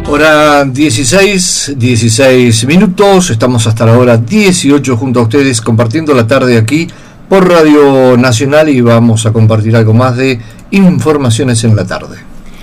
Hora 16 minutos, estamos hasta la hora 18 junto a ustedes compartiendo la tarde aquí por Radio Nacional y vamos a compartir algo más de informaciones en la tarde.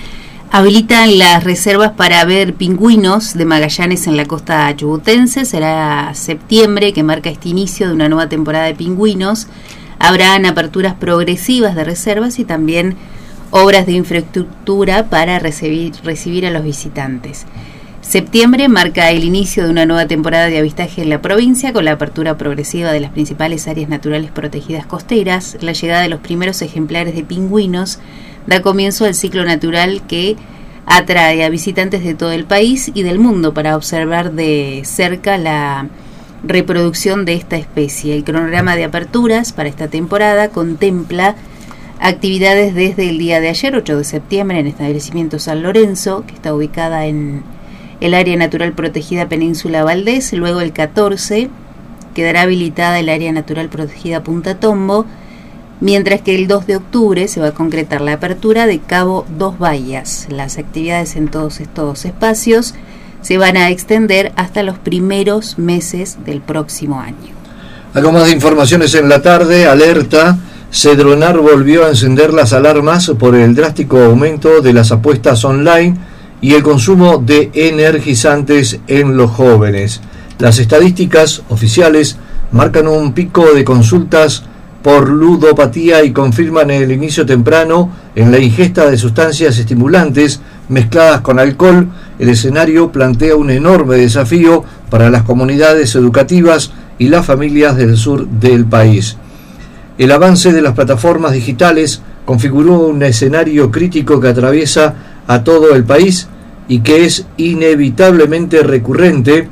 Habilitan las reservas para ver pingüinos de Magallanes en la costa chubutense. Será septiembre que marca este inicio de una nueva temporada de pingüinos. Habrán aperturas progresivas de reservas y también obras de infraestructura para recibir a los visitantes. Septiembre marca el inicio de una nueva temporada de avistaje en la provincia con la apertura progresiva de las principales áreas naturales protegidas costeras. La llegada de los primeros ejemplares de pingüinos da comienzo al ciclo natural que atrae a visitantes de todo el país y del mundo para observar de cerca la reproducción de esta especie. El cronograma de aperturas para esta temporada contempla actividades desde el día de ayer, 8 de septiembre, en el establecimiento San Lorenzo, que está ubicada en el área natural protegida Península Valdés. Luego el 14 quedará habilitada el área natural protegida Punta Tombo, mientras que el 2 de octubre se va a concretar la apertura de Cabo Dos Bahías. Las actividades en todos estos espacios se van a extender hasta los primeros meses del próximo año. Algo más de informaciones en la tarde. Alerta: Cedronar volvió a encender las alarmas por el drástico aumento de las apuestas online y el consumo de energizantes en los jóvenes. Las estadísticas oficiales marcan un pico de consultas por ludopatía y confirman el inicio temprano en la ingesta de sustancias estimulantes mezcladas con alcohol. El escenario plantea un enorme desafío para las comunidades educativas y las familias del sur del país. El avance de las plataformas digitales configuró un escenario crítico que atraviesa a todo el país y que es inevitablemente recurrente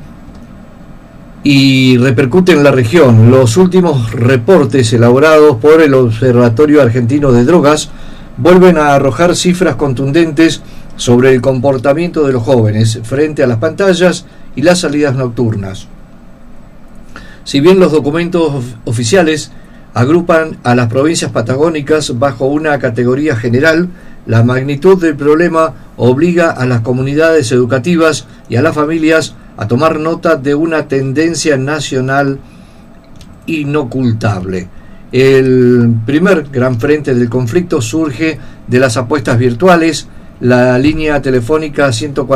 y repercute en la región. Los últimos reportes elaborados por el Observatorio Argentino de Drogas vuelven a arrojar cifras contundentes sobre el comportamiento de los jóvenes frente a las pantallas y las salidas nocturnas. Si bien los documentos oficiales agrupan a las provincias patagónicas bajo una categoría general, la magnitud del problema obliga a las comunidades educativas y a las familias a tomar nota de una tendencia nacional inocultable. El primer gran frente del conflicto surge de las apuestas virtuales. La línea telefónica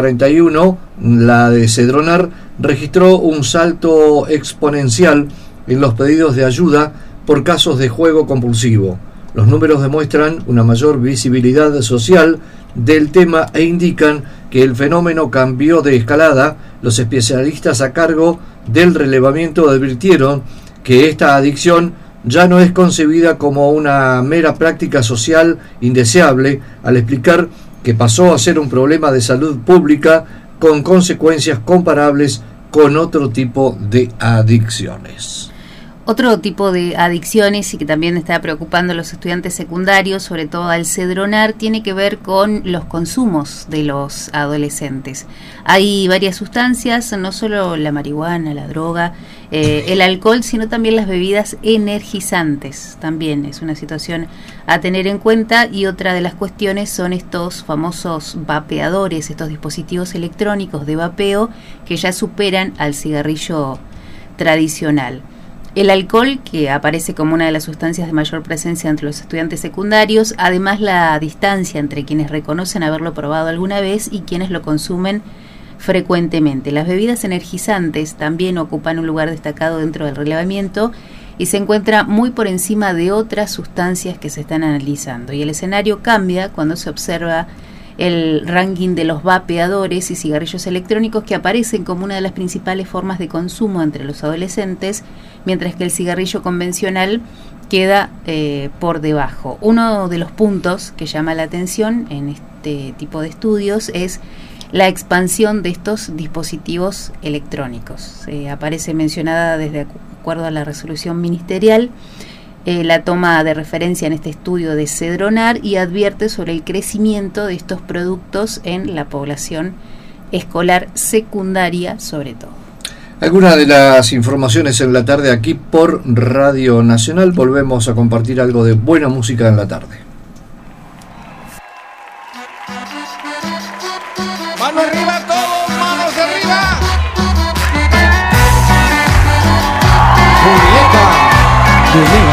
141, la de Cedronar, registró un salto exponencial en los pedidos de ayuda por casos de juego compulsivo. Los números demuestran una mayor visibilidad social del tema e indican que el fenómeno cambió de escalada. Los especialistas a cargo del relevamiento advirtieron que esta adicción ya no es concebida como una mera práctica social indeseable, al explicar que pasó a ser un problema de salud pública con consecuencias comparables con otro tipo de adicciones. Otro tipo de adicciones y que también está preocupando a los estudiantes secundarios, sobre todo al Cedronar, tiene que ver con los consumos de los adolescentes. Hay varias sustancias, no solo la marihuana, la droga, el alcohol, sino también las bebidas energizantes. También es una situación a tener en cuenta, y otra de las cuestiones son estos famosos vapeadores, estos dispositivos electrónicos de vapeo que ya superan al cigarrillo tradicional. El alcohol, que aparece como una de las sustancias de mayor presencia entre los estudiantes secundarios, además la distancia entre quienes reconocen haberlo probado alguna vez y quienes lo consumen frecuentemente. Las bebidas energizantes también ocupan un lugar destacado dentro del relevamiento y se encuentra muy por encima de otras sustancias que se están analizando. Y el escenario cambia cuando se observa el ranking de los vapeadores y cigarrillos electrónicos, que aparecen como una de las principales formas de consumo entre los adolescentes, mientras que el cigarrillo convencional queda por debajo. Uno de los puntos que llama la atención en este tipo de estudios es la expansión de estos dispositivos electrónicos. Aparece mencionada desde acuerdo a la resolución ministerial la toma de referencia en este estudio de Cedronar, y advierte sobre el crecimiento de estos productos en la población escolar secundaria sobre todo. Algunas de las informaciones en la tarde aquí por Radio Nacional. Volvemos a compartir algo de buena música en la tarde. ¡Mano arriba todos! Desde